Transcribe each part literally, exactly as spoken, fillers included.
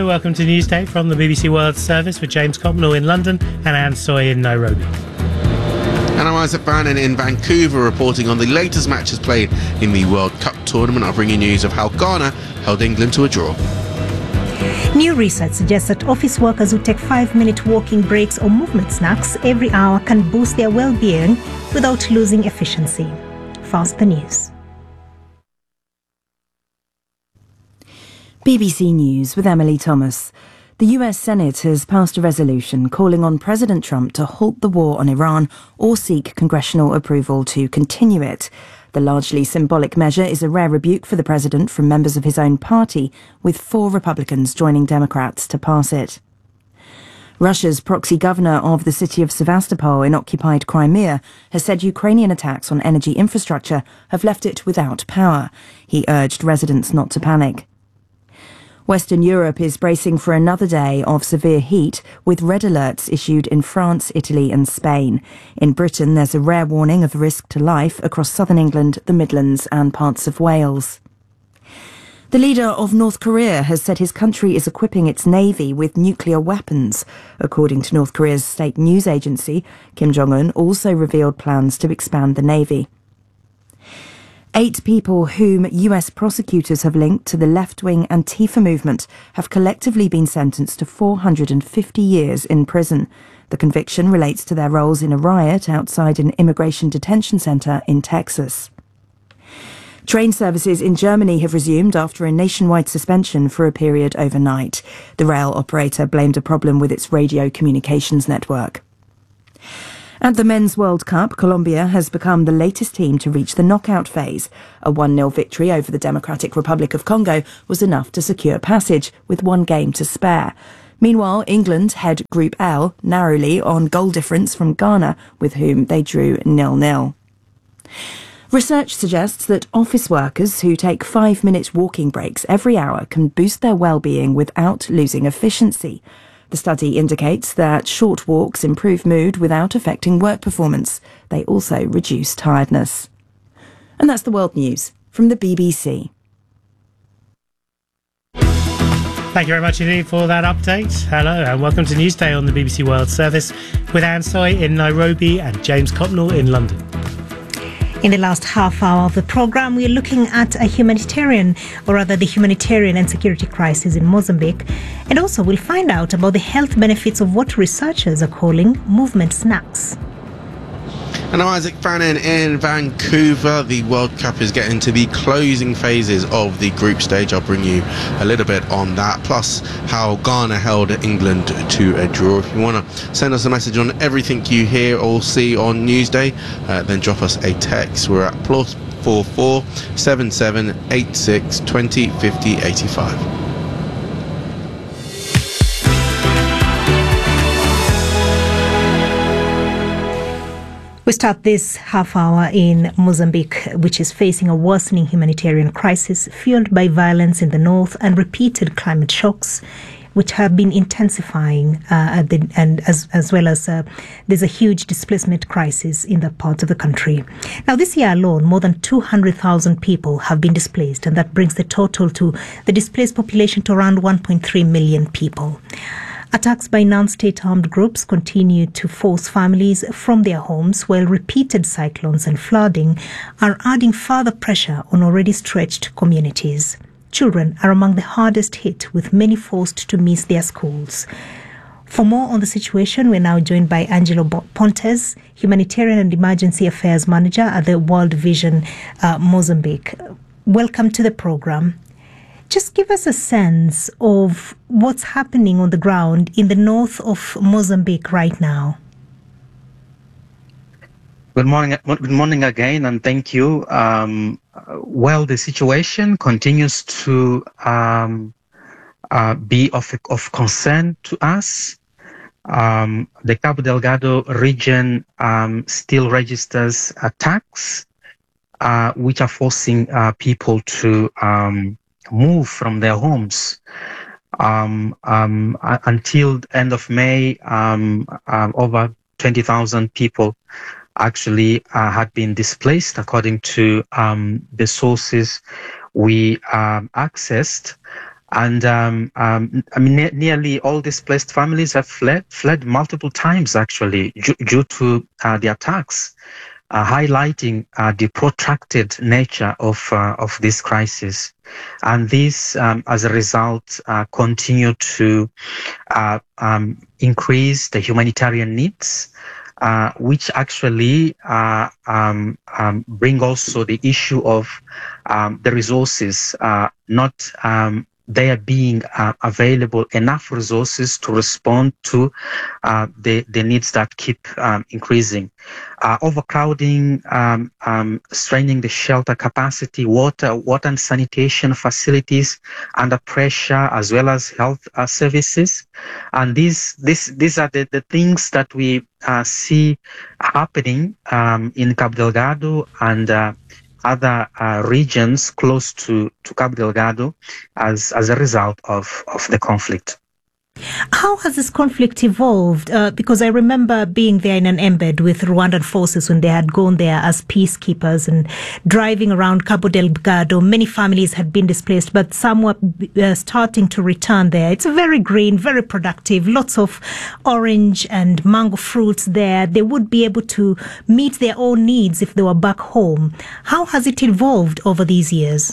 welcome to Newsday from the B B C World Service with James Copnall in London and Anne Soy in Nairobi. And I'm Isaac Bannon in Vancouver reporting on the latest matches played in the World Cup tournament. I'll bring you news of how Ghana held England to a draw. New research suggests that office workers who take five-minute walking breaks or movement snacks every hour can boost their well-being without losing efficiency. Fast the news. B B C News with Emily Thomas. The U S Senate has passed a resolution calling on President Trump to halt the war on Iran or seek congressional approval to continue it. The largely symbolic measure is a rare rebuke for the president from members of his own party, with four Republicans joining Democrats to pass it. Russia's proxy governor of the city of Sevastopol in occupied Crimea has said Ukrainian attacks on energy infrastructure have left it without power. He urged residents not to panic. Western Europe is bracing for another day of severe heat, with red alerts issued in France, Italy and Spain. In Britain, there's a rare warning of risk to life across southern England, the Midlands and parts of Wales. The leader of North Korea has said his country is equipping its navy with nuclear weapons. According to North Korea's state news agency, Kim Jong-un also revealed plans to expand the navy. Eight people whom U S prosecutors have linked to the left-wing Antifa movement have collectively been sentenced to four hundred fifty years in prison. The conviction relates to their roles in a riot outside an immigration detention centre in Texas. Train services in Germany have resumed after a nationwide suspension for a period overnight. The rail operator blamed a problem with its radio communications network. At the Men's World Cup, Colombia has become the latest team to reach the knockout phase. A one nil victory over the Democratic Republic of Congo was enough to secure passage, with one game to spare. Meanwhile, England head Group L narrowly on goal difference from Ghana, with whom they drew nil nil. Research suggests that office workers who take five-minute walking breaks every hour can boost their well-being without losing efficiency. The study indicates that short walks improve mood without affecting work performance. They also reduce tiredness. And that's the world news from the B B C. Thank you very much indeed for that update. Hello and welcome to Newsday on the B B C World Service with Anne Soy in Nairobi and James Copnall in London. In the last half hour of the programme, we're looking at a humanitarian, or rather the humanitarian and security crisis in Mozambique. And also we'll find out about the health benefits of what researchers are calling movement snacks. And I'm Isaac Bannon in Vancouver. The World Cup is getting to the closing phases of the group stage. I'll bring you a little bit on that, plus how Ghana held England to a draw. If you want to send us a message on everything you hear or see on Newsday, uh, then drop us a text. We're at plus four four seven seven eight six twenty fifty eighty five. We start this half hour in Mozambique, which is facing a worsening humanitarian crisis fueled by violence in the north and repeated climate shocks, which have been intensifying, uh, at the, and as, as well as uh, there's a huge displacement crisis in that part of the country. Now, this year alone, more than two hundred thousand people have been displaced, and that brings the total to the displaced population to around one point three million people. Attacks by non-state armed groups continue to force families from their homes, while repeated cyclones and flooding are adding further pressure on already stretched communities. Children are among the hardest hit, with many forced to miss their schools. For more on the situation, we're now joined by Angelo Pontes, Humanitarian and Emergency Affairs Manager at the World Vision uh, Mozambique. Welcome to the program. Just give us a sense of what's happening on the ground in the north of Mozambique right now. Good morning, good morning again, and thank you. Um, well, the situation continues to um, uh, be of, of concern to us. Um, the Cabo Delgado region um, still registers attacks, uh, which are forcing uh, people to um, move from their homes. Um, um, until the end of May, um, um, over twenty thousand people actually uh, had been displaced, according to um, the sources we um, accessed. And um, um, I mean, ne- nearly all displaced families have fled, fled multiple times, actually, due, due to uh, the attacks, uh, highlighting uh, the protracted nature of uh, of this crisis. And this, um, as a result, uh, continue to uh, um, increase the humanitarian needs, uh, which actually uh, um, um, bring also the issue of um, the resources uh, not um, there being uh, available enough resources to respond to uh, the, the needs that keep um, increasing. Uh, overcrowding, um, um, straining the shelter capacity, water, water and sanitation facilities under pressure, as well as health uh, services. And these, this, these are the, the things that we uh, see happening um, in Cabo Delgado and uh, other uh, regions close to, to Cabo Delgado as, as a result of, of the conflict. How has this conflict evolved? Uh, because I remember being there in an embed with Rwandan forces when they had gone there as peacekeepers and driving around Cabo Delgado. Many families had been displaced, but some were uh, starting to return there. It's very green, very productive, lots of orange and mango fruits there. They would be able to meet their own needs if they were back home. How has it evolved over these years?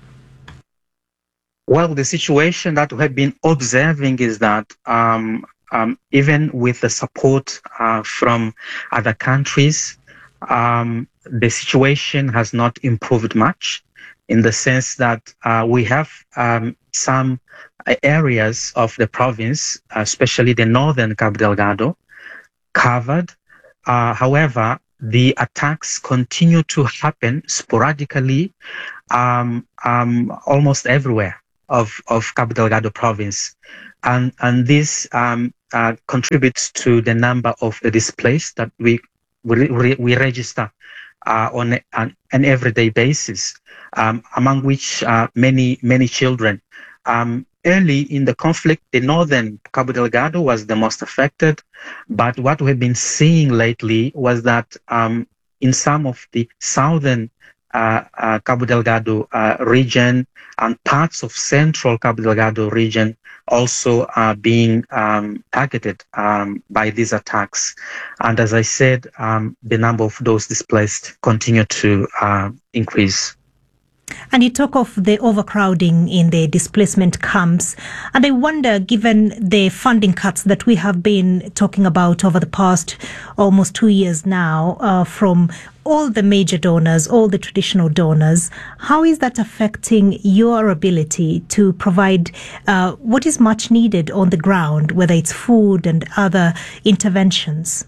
Well, the situation that we have been observing is that um, um, even with the support uh, from other countries, um, the situation has not improved much, in the sense that uh, we have um, some areas of the province, especially the northern Cabo Delgado, covered. Uh, however, the attacks continue to happen sporadically um, um, almost everywhere of, of Cabo Delgado province. And, and this um, uh, contributes to the number of the displaced that we, we, we register uh, on an, an everyday basis, um, among which uh, many, many children. Um, early in the conflict, the northern Cabo Delgado was the most affected, but what we've been seeing lately was that um, in some of the southern Uh, uh, Cabo Delgado uh, region and parts of central Cabo Delgado region also are being um, targeted um, by these attacks. And as I said, um, the number of those displaced continue to uh, increase. And you talk of the overcrowding in the displacement camps. And I wonder, given the funding cuts that we have been talking about over the past almost two years now, uh, from all the major donors, all the traditional donors, how is that affecting your ability to provide uh, what is much needed on the ground, whether it's food and other interventions?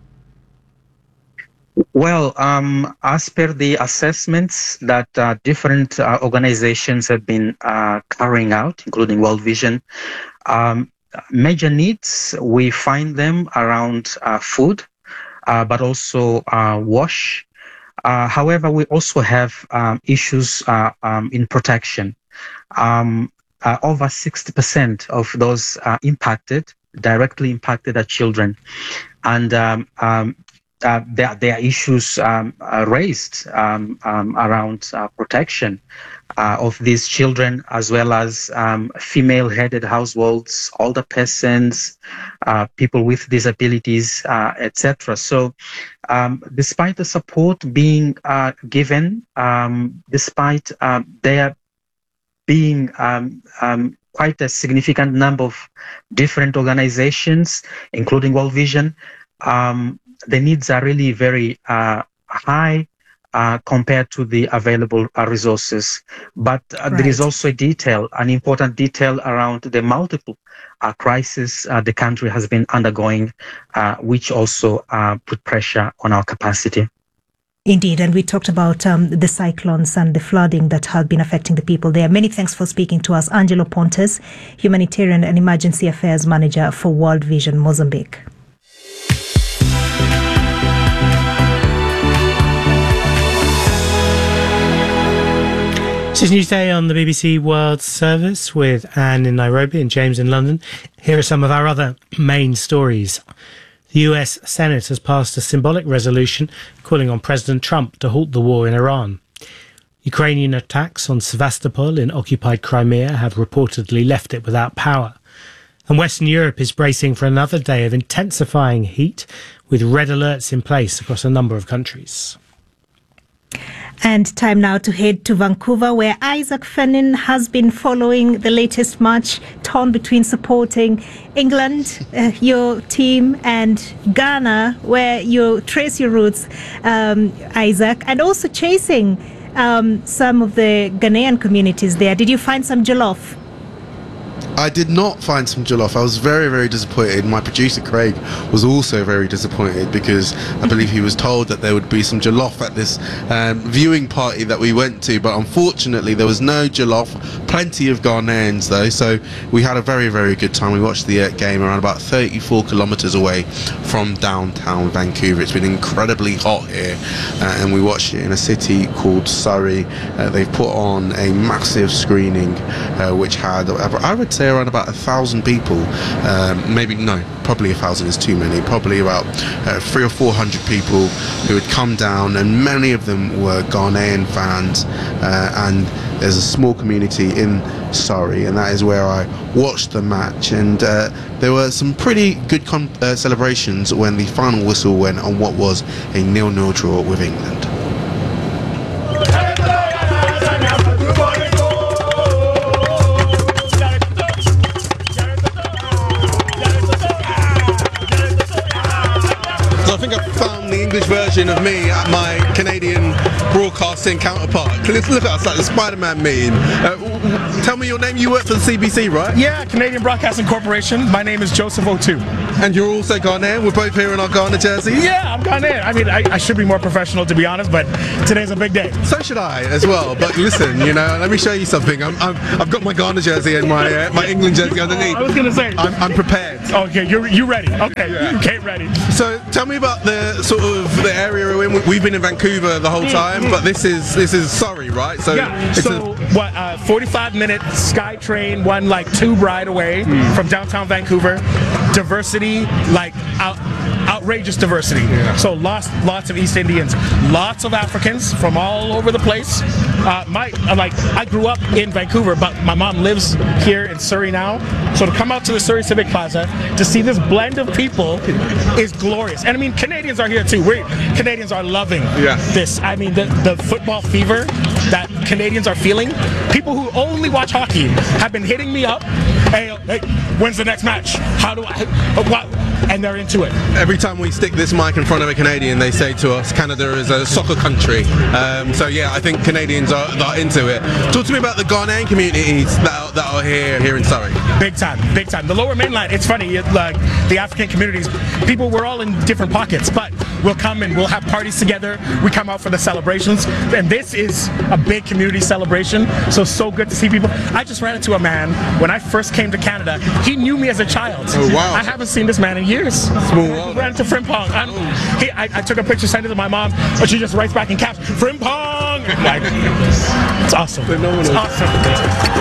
Well, um, as per the assessments that uh, different uh, organizations have been uh, carrying out, including World Vision, um, major needs, we find them around uh, food, uh, but also uh, wash. Uh, however, we also have um, issues uh, um, in protection. Um, uh, over sixty percent of those uh, impacted, directly impacted, are children. And um, um, Uh, there, there are issues um, uh, raised um, um, around uh, protection uh, of these children, as well as um, female-headed households, older persons, uh, people with disabilities, uh, et cetera. So, um, despite the support being uh, given, um, despite uh, there being um, um, quite a significant number of different organizations, including World Vision, um, the needs are really very uh, high uh, compared to the available uh, resources. But uh, right. There is also a detail, an important detail around the multiple uh, crises uh, the country has been undergoing, uh, which also uh, put pressure on our capacity. Indeed, and we talked about um, the cyclones and the flooding that have been affecting the people there. Many thanks for speaking to us. Angelo Pontes, Humanitarian and Emergency Affairs Manager for World Vision Mozambique. This is Newsday on the B B C World Service with Anne in Nairobi and James in London. Here are some of our other main stories. The U S Senate has passed a symbolic resolution calling on President Trump to halt the war in Iran. Ukrainian attacks on Sevastopol in occupied Crimea have reportedly left it without power. And Western Europe is bracing for another day of intensifying heat, with red alerts in place across a number of countries. And time now to head to Vancouver, where Isaac Fannin has been following the latest match, torn between supporting England, uh, your team, and Ghana, where you trace your roots, um, Isaac, and also chasing um, some of the Ghanaian communities there. Did you find some jollof? I did not find some jollof. I was very, very disappointed. My producer Craig was also very disappointed because I believe he was told that there would be some jollof at this um, viewing party that we went to, but unfortunately there was no jollof. Plenty of Ghanaians though, so we had a very, very good time. We watched the uh, game around about thirty-four kilometres away from downtown Vancouver. It's been incredibly hot here, uh, and we watched it in a city called Surrey. Uh, they've put on a massive screening uh, which had, I would say, around about a thousand people, um, maybe no, probably a thousand is too many, probably about uh, three or four hundred people who had come down, and many of them were Ghanaian fans, uh, and there's a small community in Surrey, and that is where I watched the match, and uh, there were some pretty good com- uh, celebrations when the final whistle went on what was a nil-nil draw with England. I think I found the English version of me at my Canadian broadcasting counterpart. Let's look at us like the Spider-Man meme. Uh, tell me your name. You work for the C B C, right? Yeah, Canadian Broadcasting Corporation. My name is Joseph O'Toole. And you're also Ghanaian. We're both here in our Ghana jerseys. Yeah, I'm Ghanaian. I mean, I, I should be more professional, to be honest, but today's a big day. So should I as well. But listen, you know, let me show you something. I'm, I'm, I've got my Ghana jersey and my uh, my England jersey underneath. I was gonna say. I'm, I'm prepared. Okay, you're you ready? Okay, yeah. You came ready. So tell me about the sort of the area we're in. We've been in Vancouver the whole time, mm-hmm. but this is this is Surrey, right? So yeah. It's so a, what? Uh, forty-five minute SkyTrain, one like tube ride away mm. from downtown Vancouver. Diversity, like out, outrageous diversity. Yeah. So lots, lots of East Indians, lots of Africans from all over the place. Uh, my, like, I grew up in Vancouver, but my mom lives here in Surrey now. So to come out to the Surrey Civic Plaza to see this blend of people is glorious. And I mean, Canadians are here too. We Canadians are loving yeah. this. I mean, the, the football fever that Canadians are feeling. People who only watch hockey have been hitting me up. Hey, hey, when's the next match? How do I? What? And they're into it. Every time we stick this mic in front of a Canadian, they say to us, Canada is a soccer country. Um, so yeah, I think Canadians are, are into it. Talk to me about the Ghanaian communities that are, that are here here in Surrey. Big time, big time. The Lower Mainland, it's funny, it, like the African communities, people, we're all in different pockets, but we'll come and we'll have parties together. We come out for the celebrations, and this is a big community celebration. So so good to see people. I just ran into a man when I first came to Canada. He knew me as a child. Oh wow! I haven't seen this man in years. Small world. Ran to Frimpong. Oh. He, I, I took a picture, sent it to my mom, but she just writes back in caps, Frimpong. Like, it's awesome. Phenomenal. It's awesome.